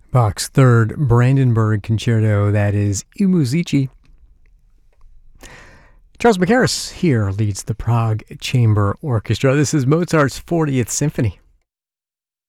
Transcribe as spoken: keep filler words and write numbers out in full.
Bach's third Brandenburg Concerto, that is I Musici. Charles Mackerras here leads the Prague Chamber Orchestra. This is Mozart's fortieth Symphony.